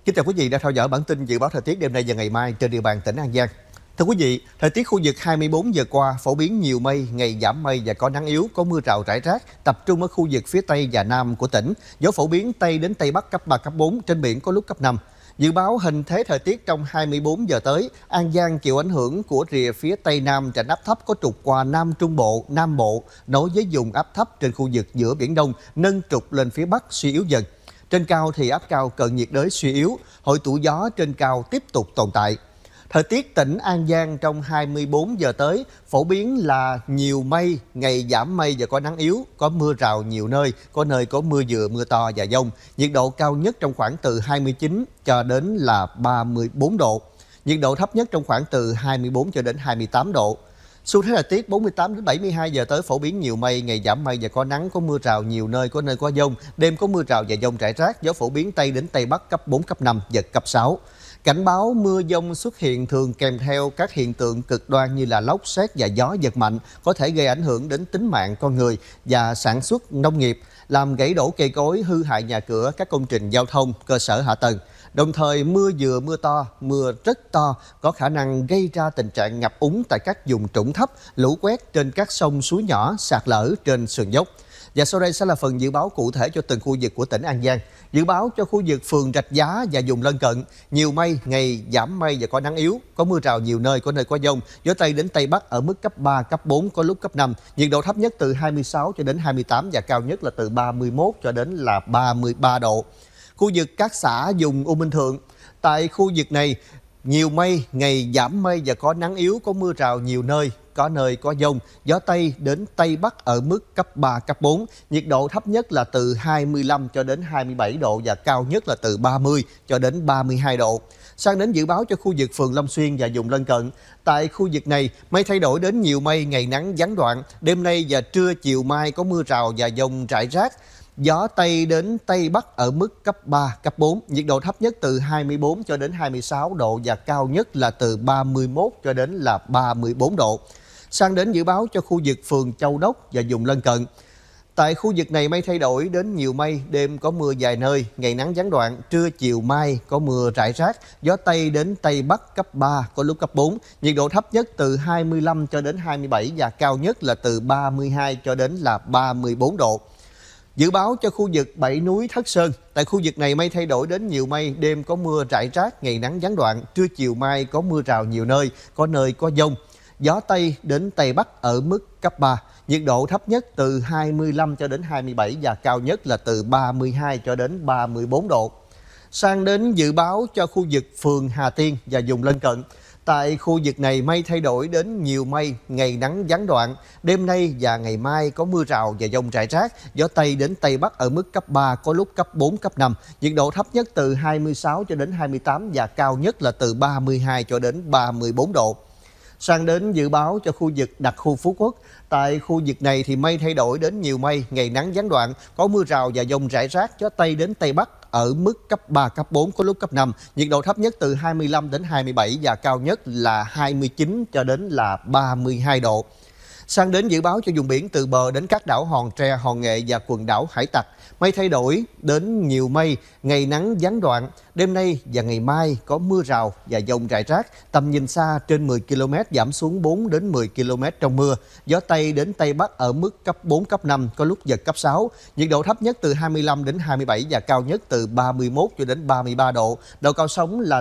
Kính chào quý vị đã theo dõi bản tin dự báo thời tiết đêm nay và ngày mai trên địa bàn tỉnh An Giang. Thưa quý vị, thời tiết khu vực 24 giờ qua phổ biến nhiều mây, ngày giảm mây và có nắng yếu, có mưa rào rải rác, tập trung ở khu vực phía Tây và Nam của tỉnh. Gió phổ biến Tây đến Tây Bắc cấp 3, cấp 4, trên biển có lúc cấp 5. Dự báo hình thế thời tiết trong 24 giờ tới, An Giang chịu ảnh hưởng của rìa phía Tây Nam rãnh áp thấp có trục qua Nam Trung Bộ, Nam Bộ, nối với vùng áp thấp trên khu vực giữa Biển Đông, nâng trục lên phía Bắc suy yếu dần. Trên cao thì áp cao cận nhiệt đới suy yếu, hội tụ gió trên cao tiếp tục tồn tại. Thời tiết tỉnh An Giang trong 24 giờ tới phổ biến là nhiều mây, ngày giảm mây và có nắng yếu, có mưa rào nhiều nơi có mưa vừa mưa to và dông. Nhiệt độ cao nhất trong khoảng từ 29 cho đến là 34 độ. Nhiệt độ thấp nhất trong khoảng từ 24 cho đến 28 độ. Xu thế thời tiết 48 đến 72 giờ tới phổ biến nhiều mây, ngày giảm mây và có nắng, có mưa rào nhiều nơi có dông, đêm có mưa rào và dông rải rác, gió phổ biến Tây đến Tây Bắc cấp 4, cấp 5, giật cấp 6. Cảnh báo mưa dông xuất hiện thường kèm theo các hiện tượng cực đoan như là lốc sét và gió giật mạnh có thể gây ảnh hưởng đến tính mạng con người và sản xuất nông nghiệp, làm gãy đổ cây cối, hư hại nhà cửa, các công trình giao thông, cơ sở hạ tầng. Đồng thời mưa vừa mưa to, mưa rất to có khả năng gây ra tình trạng ngập úng tại các vùng trũng thấp, lũ quét trên các sông suối nhỏ, sạt lở trên sườn dốc. Và sau đây sẽ là phần dự báo cụ thể cho từng khu vực của tỉnh An Giang. Dự báo cho khu vực phường Rạch Giá và vùng lân cận, nhiều mây, ngày giảm mây và có nắng yếu, có mưa rào nhiều nơi có dông, gió Tây đến Tây Bắc ở mức cấp 3, cấp 4, có lúc cấp 5. Nhiệt độ thấp nhất từ 26 cho đến 28 và cao nhất là từ 31 cho đến là 33 độ. Khu vực các xã vùng U Minh Thượng, tại khu vực này nhiều mây, ngày giảm mây và có nắng yếu, có mưa rào nhiều nơi có dông, gió Tây đến Tây Bắc ở mức cấp 3, cấp 4. Nhiệt độ thấp nhất là từ 25 cho đến 27 độ và cao nhất là từ 30 cho đến 32 độ. Sang đến dự báo cho khu vực phường Long Xuyên và vùng lân cận. Tại khu vực này, mây thay đổi đến nhiều mây, ngày nắng gián đoạn. Đêm nay và trưa chiều mai có mưa rào và dông rải rác. Gió Tây đến Tây Bắc ở mức cấp 3, cấp 4, nhiệt độ thấp nhất từ 24 cho đến 26 độ và cao nhất là từ 31 cho đến là 34 độ. Sang đến dự báo cho khu vực phường Châu Đốc và vùng lân cận. Tại khu vực này mây thay đổi đến nhiều mây, đêm có mưa vài nơi, ngày nắng gián đoạn, trưa chiều mai có mưa rải rác, gió Tây đến Tây Bắc cấp 3, có lúc cấp 4, nhiệt độ thấp nhất từ 25 cho đến 27 và cao nhất là từ 32 cho đến là 34 độ. Dự báo cho khu vực Bảy Núi Thất Sơn, tại khu vực này mây thay đổi đến nhiều mây, đêm có mưa rải rác, ngày nắng gián đoạn, trưa chiều mai có mưa rào nhiều nơi có dông. Gió Tây đến Tây Bắc ở mức cấp 3, nhiệt độ thấp nhất từ 25 cho đến 27 và cao nhất là từ 32 cho đến 34 độ. Sang đến dự báo cho khu vực phường Hà Tiên và vùng lân cận. Tại khu vực này mây thay đổi đến nhiều mây, ngày nắng gián đoạn, đêm nay và ngày mai có mưa rào và dông rải rác, gió Tây đến Tây Bắc ở mức cấp 3, có lúc cấp 4, cấp 5, nhiệt độ thấp nhất từ 26 cho đến 28 và cao nhất là từ 32 cho đến 34 độ. Sang đến dự báo cho khu vực đặc khu Phú Quốc. Tại khu vực này thì mây thay đổi đến nhiều mây, ngày nắng gián đoạn, có mưa rào và dông rải rác, gió Tây đến Tây Bắc ở mức cấp 3, cấp 4, có lúc cấp 5, nhiệt độ thấp nhất từ 25 đến 27 và cao nhất là 29 cho đến là 32 độ. Sang đến dự báo cho vùng biển từ bờ đến các đảo Hòn Tre, Hòn Nghệ và quần đảo Hải Tặc, mây thay đổi đến nhiều mây, ngày nắng gián đoạn, đêm nay và ngày mai có mưa rào và dông rải rác, tầm nhìn xa trên 10 km giảm xuống 4 đến 10 km trong mưa, gió Tây đến Tây Bắc ở mức cấp 4, cấp 5, có lúc giật cấp 6, nhiệt độ thấp nhất từ 25 đến 27 và cao nhất từ 31 cho đến 33 độ, độ cao sóng là